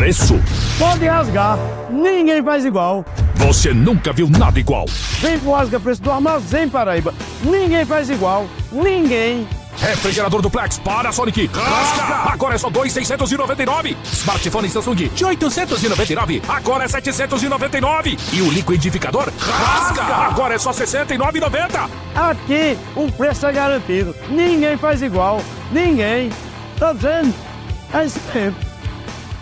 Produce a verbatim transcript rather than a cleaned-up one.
preço? Pode rasgar, ninguém faz igual. Você nunca viu nada igual. Vem pro Rasga Preço do Armazém Paraíba. Ninguém faz igual, ninguém. Refrigerador Duplex para Sonic. Rasga! Agora é só dois mil seiscentos e noventa e nove. Smartphone Samsung de oitocentos e noventa e nove. Agora é setecentos e noventa e nove. E o liquidificador rasga! Agora é só sessenta e nove reais e noventa centavos. Aqui o preço é garantido. Ninguém faz igual, ninguém. Tá dizendo? É isso mesmo.